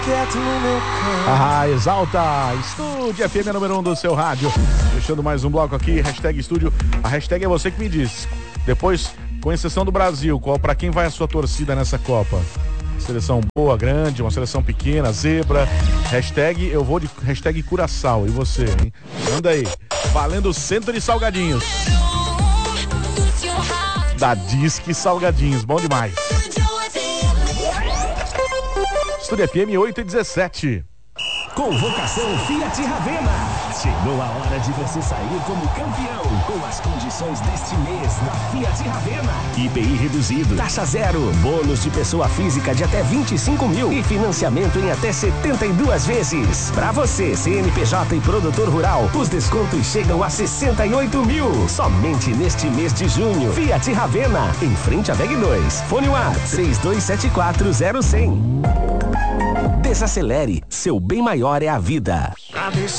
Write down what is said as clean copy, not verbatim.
Exalta, Estúdio FM número 1 do seu rádio. Fechando mais um bloco aqui, hashtag Estúdio. A hashtag é você que me diz. Depois, com exceção do Brasil, para quem vai a sua torcida nessa Copa? Seleção boa, grande, uma seleção pequena, zebra. Hashtag, eu vou de hashtag Curaçao. E você, hein? Manda aí. Valendo centro de salgadinhos. Da Disque Salgadinhos, bom demais. Estúdio FM 8h17. Convocação Fiat Ravena. Chegou a hora de você sair como campeão com as condições deste mês da Fiat Ravena. IPI reduzido, taxa zero, bônus de pessoa física de até 25 mil e financiamento em até 72 vezes. Pra você, CNPJ e produtor rural, os descontos chegam a 68 mil. Somente neste mês de junho. Fiat Ravena, em frente à VEG 2. Fone WhatsApp 32740100. Desacelere, seu bem maior é a vida.